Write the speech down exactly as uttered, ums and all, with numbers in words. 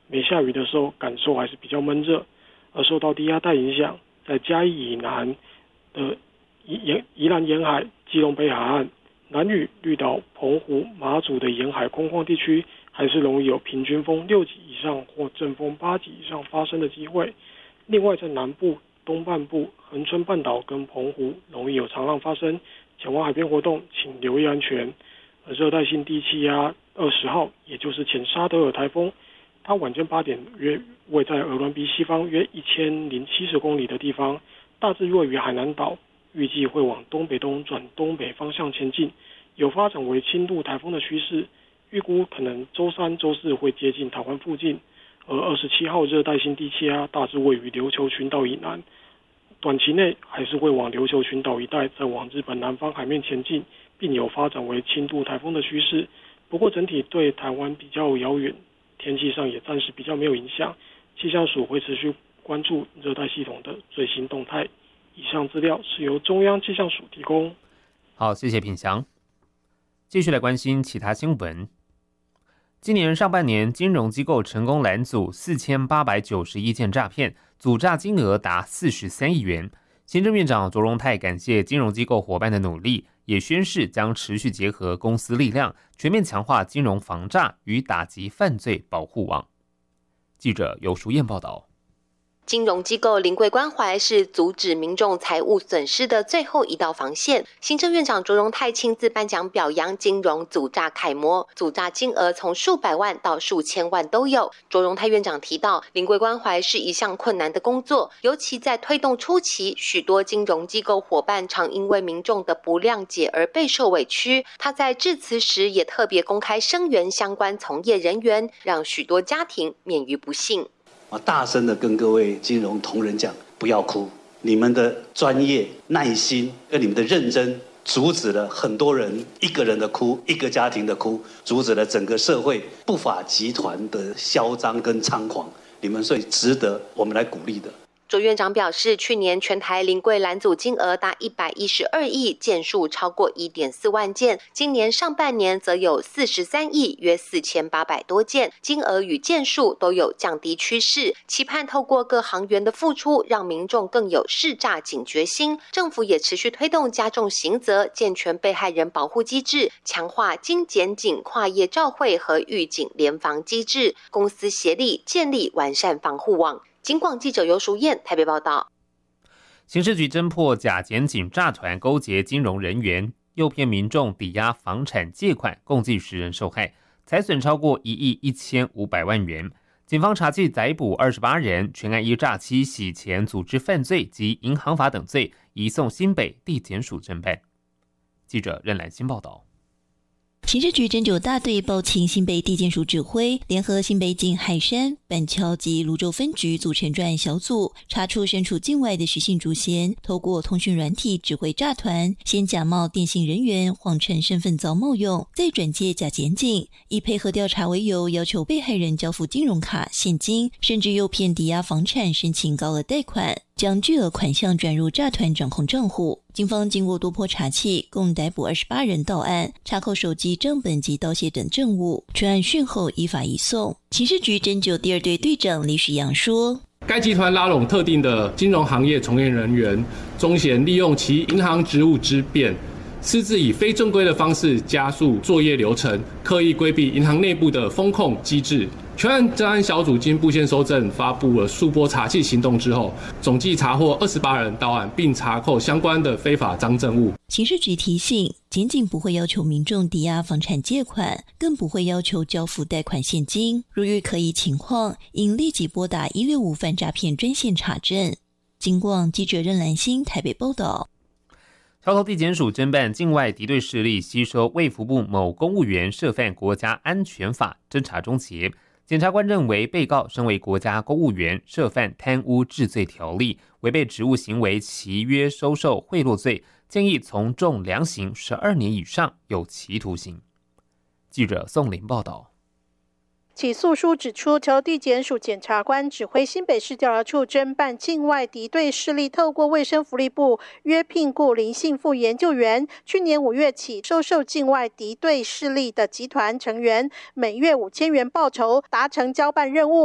没下雨的时候感受还是比较闷热。而受到低压带影响，在嘉义以南的宜宜兰沿海、基隆北海岸、兰屿、绿岛、澎湖、马祖的沿海空旷地区，还是容易有平均风六级以上或阵风八级以上发生的机会。另外，在南部、东半部、恒春半岛跟澎湖容易有长浪发生，前往海边活动请留意安全。而热带性低气压二十号，也就是前沙德尔台风，它晚间八点约位在鹅銮鼻西方约一千零七十公里的地方，大致位于海南岛。预计会往东北东转东北方向前进，有发展为轻度台风的趋势，预估可能周三、周四会接近台湾附近。而二十七号热带性低气压大致位于琉球群岛以南，短期内还是会往琉球群岛一带，再往日本南方海面前进，并有发展为轻度台风的趋势。不过整体对台湾比较遥远，天气上也暂时比较没有影响。气象署会持续关注热带系统的最新动态。以上资料是由中央气象署提供。 好，谢谢品祥。继续来关心其他新闻。今年上半年，金融机构成功拦阻四千八百九十一件诈骗，阻诈金额达四十三亿元。行政院长卓荣泰感谢金融机构伙伴的努力，也宣示将持续结合公司力量，全面强化金融防诈与打击犯罪保护网。记者尤淑燕报道。 金融机构临柜关怀是阻止民众财务损失的最后一道防线。行政院长卓荣泰亲自颁奖表扬金融阻诈楷模，阻诈金额从数百万到数千万都有。卓荣泰院长提到，临柜关怀是一项困难的工作，尤其在推动初期，许多金融机构伙伴常因为民众的不谅解而备受委屈。他在致辞时也特别公开声援相关从业人员，让许多家庭免于不幸。 我大声的跟各位金融同仁讲，不要哭，你们的专业、耐心跟你们的认真，阻止了很多人一个人的哭，一个家庭的哭，阻止了整个社会不法集团的嚣张跟猖狂，你们所以值得我们来鼓励的。 卓院长表示，去年全台临柜拦阻金额达一百一十二亿，件数超过 一点四万件。今年上半年则有四十三亿，约四千八百多件，金额与件数都有降低趋势。期盼透过各行员的付出，让民众更有识诈警觉心。政府也持续推动加重刑责，健全被害人保护机制，强化经检警跨业照会和预警联防机制，公私协力建立完善防护网。警广记者尤淑燕台北报道。 刑事局侦破假检警诈团勾结金融人员，诱骗民众抵押房产借款，共计十人受害，财损超过一亿一千五百万元。警方查缉逮捕二十八人，全案依诈欺、洗钱、组织犯罪及银行法等罪，移送新北地检署侦办。记者任兰欣报道。 刑事局侦九大队报请新北地检署指挥，联合新北警海山、板桥及泸州分局组成专案小组，查出身处境外的徐姓主嫌，透过通讯软体指挥诈团，先假冒电信人员，谎称身份遭冒用，再转介假检警，以配合调查为由，要求被害人交付金融卡、现金，甚至诱骗抵押房产申请高额贷款，将巨额款项转入诈团掌控账户。警方经过多波查缉，共逮捕二十八人到案，查扣手机、账本及刀械等证物，全案讯后依法移送。刑事局侦九第二队队长李许阳说， 该集团拉拢特定的金融行业从业人员，宗嫌利用其银行职务之便，私自以非正规的方式加速作业流程，刻意规避银行内部的风控机制。全案侦案小组经布线搜证，发布了数波查缉行动之后，总计查获二十八人到案，并查扣相关的非法赃证物。 刑事局提醒，检警不会要求民众抵押房产借款，更不会要求交付贷款现金。如遇可疑情况，应立即拨打一六五反诈骗专线查证。警广记者任兰欣台北报道。 桥头地检署侦办境外敌对势力吸收卫福部某公务员涉犯国家安全法，侦查终结。检察官认为被告身为国家公务员，涉犯贪污治罪条例，违背职务行为契约收受贿赂罪，建议从重量刑十二年以上，有期徒刑。记者宋林报道。 起诉书指出，桥地检署检察官指挥新北市调查处侦办境外敌对势力透过卫生福利部约聘雇林姓副研究员，去年五月起收受境外敌对势力的集团成员每月五千元报酬，达成交办任务。